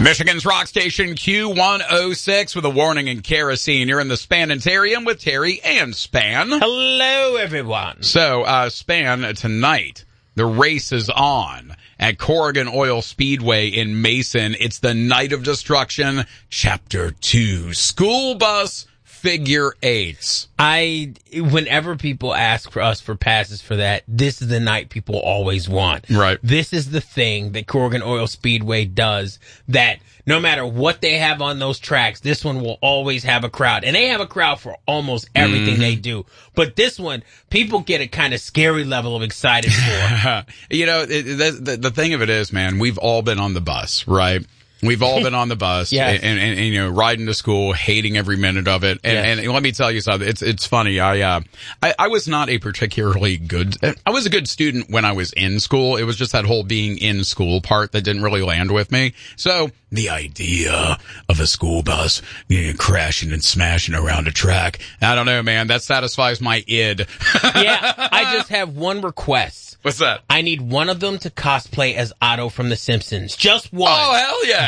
Michigan's rock station Q106 with a warning in kerosene. You're in the Spanitarium with Terry and Span. Hello, everyone. So, Span, tonight, the race is on at Corrigan Oil Speedway in Mason. It's the Night of Destruction, Chapter 2, School Bus Figure Eights. Whenever people ask for us for passes for that, this is the night people always want. Right. This is the thing that Corrigan Oil Speedway does that no matter what they have on those tracks, this one will always have a crowd. And they have a crowd for almost everything they do. But this one, people get a kind of scary level of excited for. You know, the thing of it is, man, we've all been on the bus, right? We've all been on the bus Yes. and you know, riding to school, hating every minute of it. And, Yes. and let me tell you something. It's funny. I was not a particularly good, I was a good student when I was in school. It was just that whole being in school part that didn't really land with me. So the idea of a school bus, you know, crashing and smashing around a track, I don't know, man, that satisfies my id. Yeah, I just have one request. What's that? I need one of them to cosplay as Otto from The Simpsons. Just one. Oh, hell yeah.